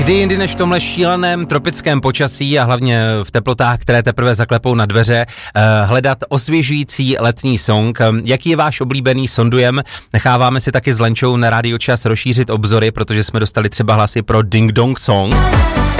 Kdy jindy než v tomhle šíleném tropickém počasí a hlavně v teplotách, které teprve zaklepou na dveře, hledat osvěžující letní song. Jaký je váš oblíbený, sondujem? Necháváme si taky s Lenčou na Radio Čas rozšířit obzory, protože jsme dostali třeba hlasy pro Ding Dong Song.